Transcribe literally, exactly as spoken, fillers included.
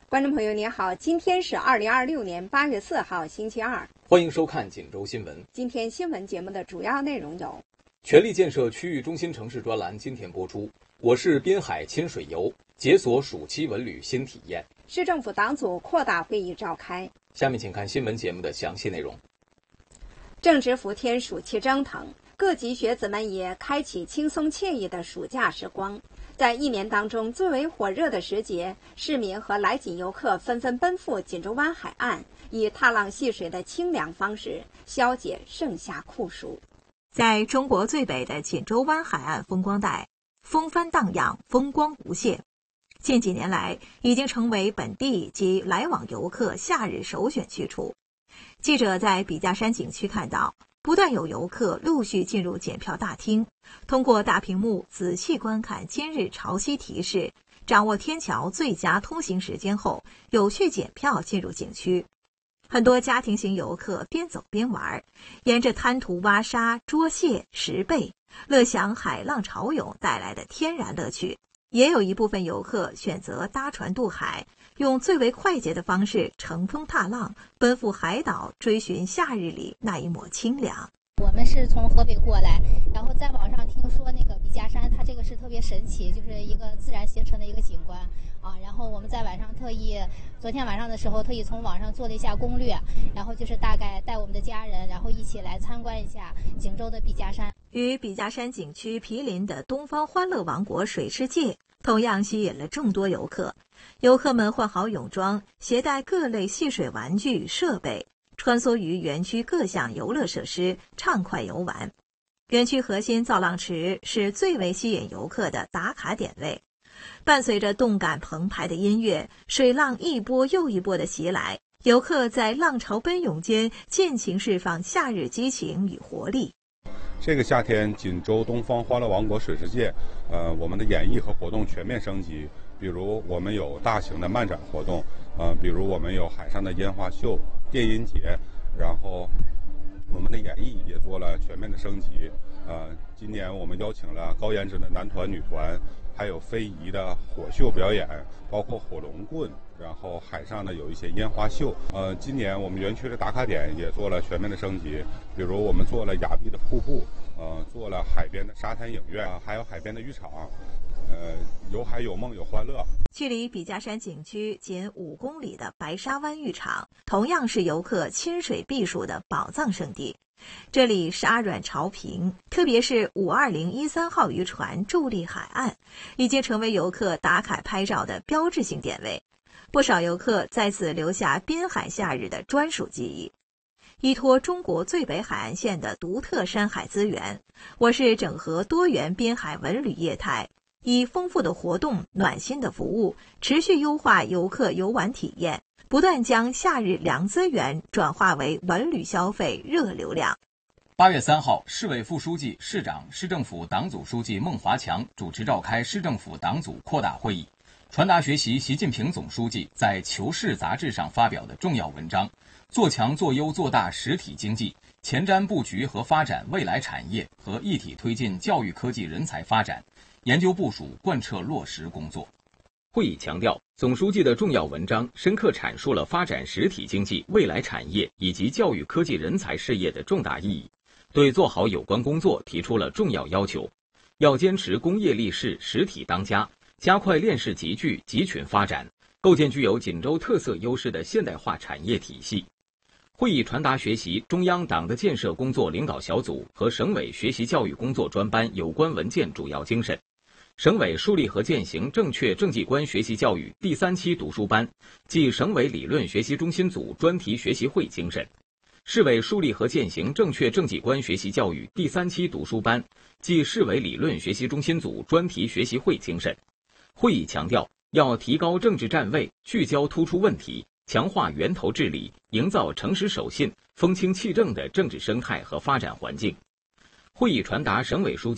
观众朋友您好，今天是二零二六年八月四号星期二， 欢迎收看锦州新闻。 今天新闻节目的主要内容有： 全力建设区域中心城市专栏今天播出，我市滨海亲水游解锁暑期文旅新体验。 市政府党组扩大会议召开。 下面请看新闻节目的详细内容。 正值伏天，暑气蒸腾，各级学子们也开启轻松惬意的暑假时光。在一年当中最为火热的时节，市民和来锦游客纷纷奔赴锦州湾海岸，以踏浪戏水的清凉方式消解盛夏酷暑。 在中国最北的锦州湾海岸风光带，风帆荡漾，风光无限。近几年来，已经成为本地及来往游客夏日首选去处。记者在笔架山景区看到，不断有游客陆续进入检票大厅，通过大屏幕仔细观看今日潮汐提示，掌握天桥最佳通行时间后，有序检票进入景区。很多家庭型游客边走边玩，沿着滩涂挖沙、捉蟹、拾贝，乐享海浪潮涌带来的天然乐趣。也有一部分游客选择搭船渡海，用最为快捷的方式乘风踏浪，奔赴海岛，追寻夏日里那一抹清凉。 我们是从河北过来，然后在网上听说那个笔架山，它这个是特别神奇，就是一个自然形成的一个景观啊。然后我们在晚上特意，昨天晚上的时候特意从网上做了一下攻略，然后就是大概带我们的家人，然后一起来参观一下锦州的笔架山。 与笔架山景区毗邻的东方欢乐王国水世界同样吸引了众多游客。游客们换好泳装，携带各类戏水玩具设备，穿梭于园区各项游乐设施，畅快游玩。园区核心造浪池是最为吸引游客的打卡点位，伴随着动感澎湃的音乐，水浪一波又一波的袭来，游客在浪潮奔涌间尽情释放夏日激情与活力。 这个夏天，锦州东方欢乐王国水世界，呃，我们的演艺和活动全面升级。比如我们有大型的漫展活动，呃，比如我们有海上的烟花秀、电音节，然后我们的演艺也做了全面的升级。呃，今年我们邀请了高颜值的男团、女团，还有非遗的火秀表演，包括火龙棍，然后海上呢有一些烟花秀。呃，今年我们园区的打卡点也做了全面的升级，比如我们做了崖壁的瀑布，呃，做了海边的沙滩影院，还有海边的浴场。呃，有海有梦有欢乐。 距离笔架山景区仅五公里的白沙湾浴场，同样是游客亲水避暑的宝藏圣地。这里沙软潮平，特别是五二零一三号渔船伫立海岸，已经成为游客打卡拍照的标志性点位。不少游客在此留下滨海夏日的专属记忆。依托中国最北海岸线的独特山海资源，我市整合多元滨海文旅业态，以丰富的活动、暖心的服务，持续优化游客游玩体验，不断将夏日凉资源转化为文旅消费热流量。 八月三号，市委副书记、市长、市政府党组书记孟华强主持召开市政府党组扩大会议，传达学习习近平总书记在《求是》杂志上发表的重要文章，做强做优做大实体经济，前瞻布局和发展未来产业和一体推进教育科技人才发展，研究部署贯彻落实工作。会议强调，总书记的重要文章深刻阐述了发展实体经济、未来产业以及教育科技人才事业的重大意义，对做好有关工作提出了重要要求。要坚持工业立市、实体当家，加快链式集聚、集群发展，构建具有锦州特色优势的现代化产业体系。会议传达学习中央党的建设工作领导小组和省委学习教育工作专班有关文件主要精神。省委树立和践行正确政绩观学习教育第三期读书班暨省委理论学习中心组专题学习会精神。市委树立和践行正确政绩观学习教育第三期读书班暨市委理论学习中心组专题学习会精神。会议强调，要提高政治站位，聚焦突出问题，强化源头治理，营造诚实守信、风清气正的政治生态和发展环境。会议传达省委书记